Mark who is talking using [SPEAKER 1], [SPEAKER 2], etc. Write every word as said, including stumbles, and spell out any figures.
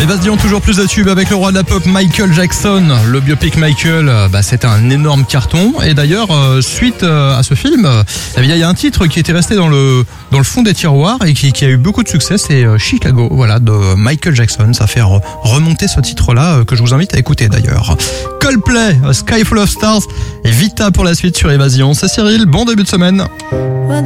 [SPEAKER 1] Évasion, toujours plus de tubes avec le roi de la pop Michael Jackson. Le biopic Michael, bah, c'était un énorme carton. Et d'ailleurs, euh, suite euh, à ce film, euh, il y a un titre qui était resté dans le, dans le fond des tiroirs et qui, qui a eu beaucoup de succès. C'est euh, Chicago, voilà, de Michael Jackson. Ça fait re- remonter ce titre-là euh, que je vous invite à écouter d'ailleurs. Coldplay, Sky Full of Stars et Vita pour la suite sur Évasion. C'est Cyril, bon début de semaine.